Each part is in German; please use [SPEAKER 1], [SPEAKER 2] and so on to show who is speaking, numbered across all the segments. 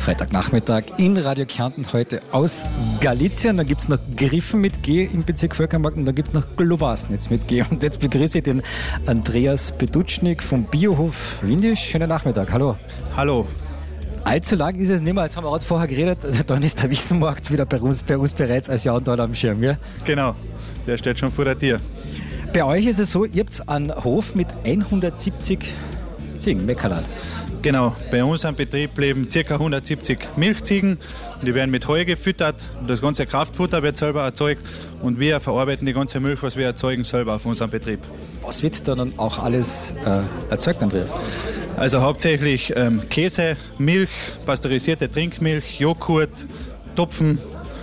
[SPEAKER 1] Freitagnachmittag in Radio Kärnten heute aus Galizien. Da gibt es noch Griffen mit G im Bezirk Völkermarkt und da gibt es noch Globasnitz mit G. Und jetzt begrüße ich den Andreas Bedutschnik vom Biohof Windisch. Schönen Nachmittag, hallo.
[SPEAKER 2] Hallo.
[SPEAKER 1] Allzu lang ist es nicht mehr, jetzt haben wir gerade vorher geredet, dann ist der Wiesenmarkt wieder bei uns bereits als Jahrtal am Schirm. Ja?
[SPEAKER 2] Genau, der steht schon vor der Tür.
[SPEAKER 1] Bei euch ist es so, ihr habt einen Hof mit 170 Ziegen, Meckerland.
[SPEAKER 2] Genau, bei uns am Betrieb leben ca. 170 Milchziegen. Die werden mit Heu gefüttert. Das ganze Kraftfutter wird selber erzeugt und wir verarbeiten die ganze Milch, was wir erzeugen, selber auf unserem Betrieb.
[SPEAKER 1] Was wird da dann auch alles erzeugt, Andreas?
[SPEAKER 2] Also hauptsächlich Käse, Milch, pasteurisierte Trinkmilch, Joghurt, Topfen,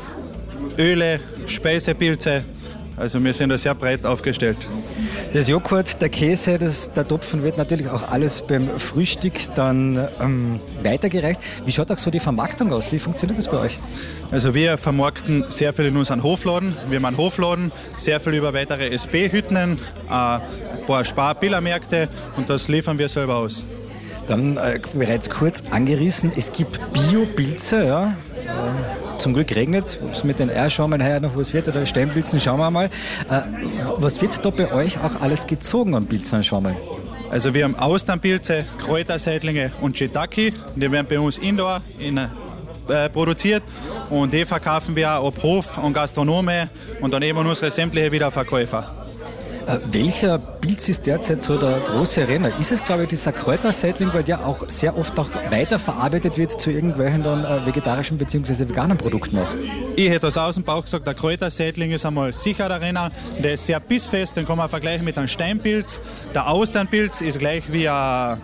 [SPEAKER 2] Öle, Speisepilze. Also wir sind da sehr breit aufgestellt.
[SPEAKER 1] Das Joghurt, der Käse, der Topfen wird natürlich auch alles beim Frühstück dann weitergereicht. Wie schaut auch so die Vermarktung aus? Wie funktioniert das bei euch?
[SPEAKER 2] Also wir vermarkten sehr viel in unseren Hofladen. Wir haben einen Hofladen, sehr viel über weitere SB-Hütten, ein paar Spar-Billermärkte und das liefern wir selber aus.
[SPEAKER 1] Dann bereits kurz angerissen, es gibt Bio-Pilze, ja. Zum Glück regnet es, ob es mit den Eierschwammeln heuer noch was wird oder Steinpilzen, schauen wir mal. Was wird da bei euch auch alles gezogen an Pilzen und Schwammeln?
[SPEAKER 2] Also wir haben Austernpilze, Kräuterseitlinge und Shiitake. Die werden bei uns indoor produziert und die verkaufen wir auch ab Hof und Gastronome und dann eben unsere sämtliche Wiederverkäufer.
[SPEAKER 1] Welcher Pilz ist derzeit so der große Renner? Ist es, glaube ich, dieser Kräuterseitling, weil der auch sehr oft auch weiterverarbeitet wird zu irgendwelchen dann vegetarischen bzw. veganen Produkten auch?
[SPEAKER 2] Ich hätte das aus dem Bauch gesagt, der Kräuterseitling ist einmal sicher der Renner. Der ist sehr bissfest, den kann man vergleichen mit einem Steinpilz. Der Austernpilz ist gleich wie ein...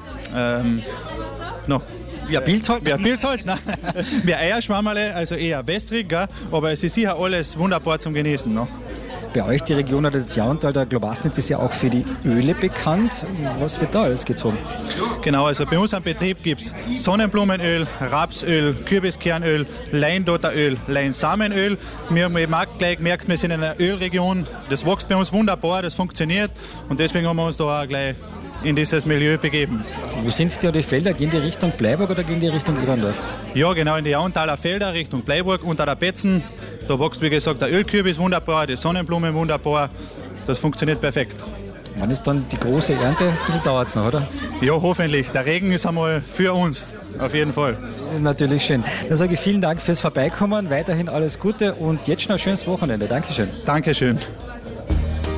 [SPEAKER 1] Wie ein Pilz halt?
[SPEAKER 2] Wie ein Pilz halt, nein. Wie ein Eierschwammerle, also eher wässrig, gell? Aber es ist sicher alles wunderbar zum Genießen. Ne?
[SPEAKER 1] Bei euch die Region oder das Jahrtal, der Globasnitz ist ja auch für die Öle bekannt. Was wird da alles gezogen?
[SPEAKER 2] Genau, also bei uns am Betrieb gibt es Sonnenblumenöl, Rapsöl, Kürbiskernöl, Leindotteröl, Leinsamenöl. Wir haben im Markt gleich gemerkt, wir sind in einer Ölregion. Das wächst bei uns wunderbar, das funktioniert und deswegen haben wir uns da auch gleich in dieses Milieu begeben.
[SPEAKER 1] Wo sind die Felder? Gehen die Richtung Bleiburg oder gehen die Richtung Eberndorf?
[SPEAKER 2] Ja, genau, in die Jauntaler Felder Richtung Bleiburg unter der Betzen. Da wächst, wie gesagt, der Ölkürbis wunderbar, die Sonnenblume wunderbar. Das funktioniert perfekt.
[SPEAKER 1] Wann ist dann die große Ernte? Ein bisschen dauert es noch, oder?
[SPEAKER 2] Ja, hoffentlich. Der Regen ist einmal für uns, auf jeden Fall.
[SPEAKER 1] Das ist natürlich schön. Dann sage ich vielen Dank fürs Vorbeikommen, weiterhin alles Gute und jetzt schon ein schönes Wochenende. Dankeschön.
[SPEAKER 2] Dankeschön.